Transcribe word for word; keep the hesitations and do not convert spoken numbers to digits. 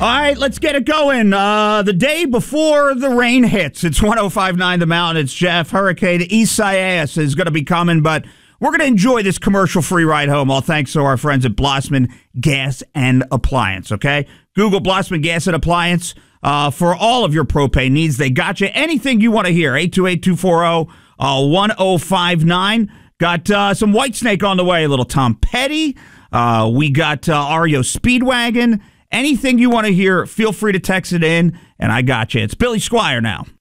All right, let's get it going. Uh, the day before the rain hits, it's one oh five point nine The Mountain. It's Jeff. Hurricane Isaias is going to be coming, but we're going to enjoy this commercial-free ride home, all thanks to our friends at Blossman Gas and Appliance, okay? Google Blossman Gas and Appliance uh, for all of your propane needs. They got you. Anything you want to hear, eight two eight, two four zero, one oh five nine. Got uh, some Whitesnake on the way, a little Tom Petty. Uh, we got uh, R E O Speedwagon. Anything you want to hear, feel free to text it in, and I got you. It's Billy Squire now.